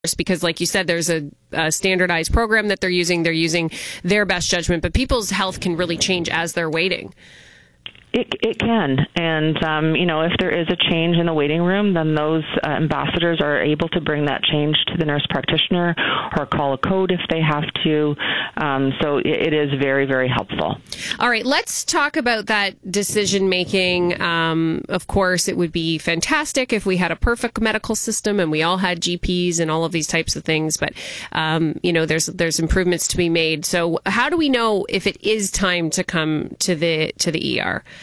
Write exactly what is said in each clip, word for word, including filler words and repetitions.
because like you said, there's a, a standardized program that they're using. They're using their best judgment, but people's health can really change as they're waiting. It, it can. And, um, you know, if there is a change in the waiting room, then those uh, ambassadors are able to bring that change to the nurse practitioner or call a code if they have to. Um, so it, it is very, very helpful. All right, let's talk about that decision making. Um, of course, it would be fantastic if we had a perfect medical system and we all had G Ps and all of these types of things. But, um, you know, there's there's improvements to be made. So how do we know if it is time to come to the to the E R?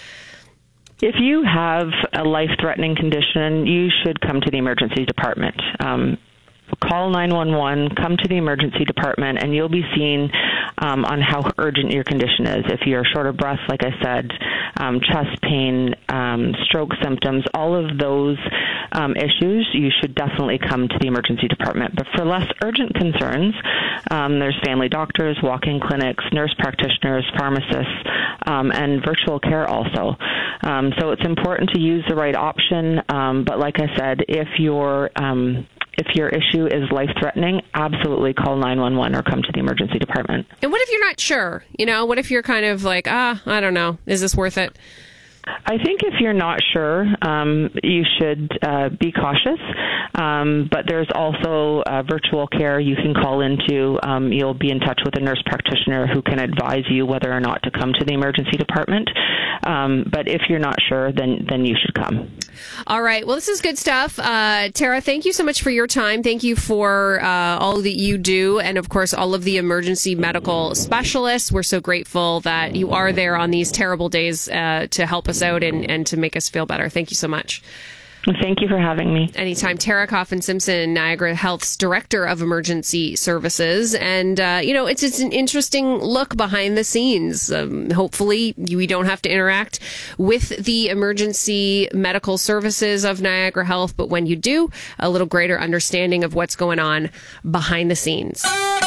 If you have a life-threatening condition, you should come to the emergency department. Um, call nine one one, come to the emergency department, and you'll be seen um, on how urgent your condition is. If you're short of breath, like I said, um, chest pain, um, stroke symptoms, all of those um, issues, you should definitely come to the emergency department. But for less urgent concerns, um, there's family doctors, walk-in clinics, nurse practitioners, pharmacists, um, and virtual care also. Um, so it's important to use the right option. Um, but like I said, if you're um, if your issue is life-threatening, absolutely call nine one one or come to the emergency department. And what if you're not sure? You know, what if you're kind of like, ah, I don't know, is this worth it? I think if you're not sure, um, you should uh, be cautious. Um, but there's also uh, virtual care you can call into. Um, you'll be in touch with a nurse practitioner who can advise you whether or not to come to the emergency department. Um, but if you're not sure, then then you should come. All right. Well, this is good stuff. Uh, Tara, thank you so much for your time. Thank you for uh, all that you do. And, of course, all of the emergency medical specialists. We're so grateful that you are there on these terrible days uh, to help us out and, and to make us feel better. Thank you so much. Thank you for having me. Anytime. Tara Coffin-Simpson, Niagara Health's Director of Emergency Services. And, uh, you know, it's, it's an interesting look behind the scenes. Um, hopefully we don't have to interact with the emergency medical services of Niagara Health. But when you do, a little greater understanding of what's going on behind the scenes.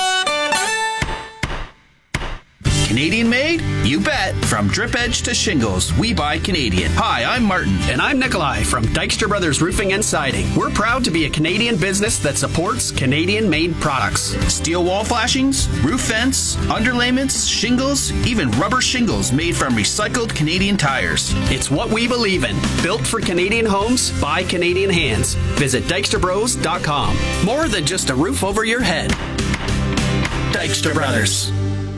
Canadian made? You bet. From drip edge to shingles, we buy Canadian. Hi, I'm Martin. And I'm Nikolai from Dykstra Brothers Roofing and Siding. We're proud to be a Canadian business that supports Canadian-made products. Steel wall flashings, roof vents, underlayments, shingles, even rubber shingles made from recycled Canadian tires. It's what we believe in. Built for Canadian homes by Canadian hands. Visit dykstra bros dot com. More than just a roof over your head. Dykstra Brothers.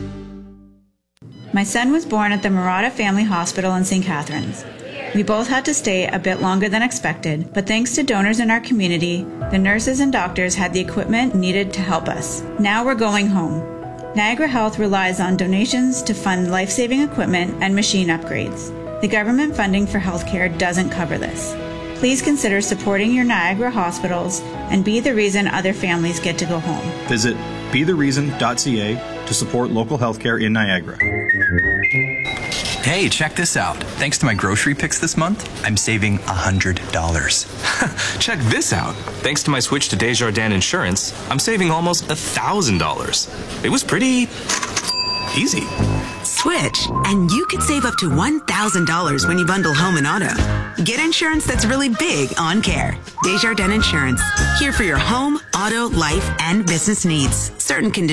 My son was born at the Murata Family Hospital in Saint Catharines. We both had to stay a bit longer than expected, but thanks to donors in our community, the nurses and doctors had the equipment needed to help us. Now we're going home. Niagara Health relies on donations to fund life-saving equipment and machine upgrades. The government funding for healthcare doesn't cover this. Please consider supporting your Niagara hospitals and be the reason other families get to go home. Visit be the reason dot c a to support local healthcare in Niagara. Hey, check this out. Thanks to my grocery picks this month, I'm saving one hundred dollars. Check this out. Thanks to my switch to Desjardins Insurance, I'm saving almost one thousand dollars. It was pretty easy. Switch, and you could save up to one thousand dollars when you bundle home and auto. Get insurance that's really big on care. Desjardins Insurance, here for your home, auto, life, and business needs. Certain conditions